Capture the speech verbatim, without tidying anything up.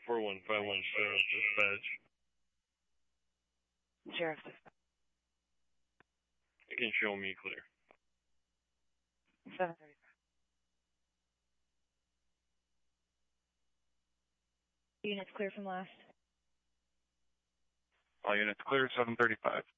four one five one Sheriff Dispatch. Sheriff Dispatch. You can show me clear. seven thirty-five. Units clear from last. All units clear, seven thirty-five.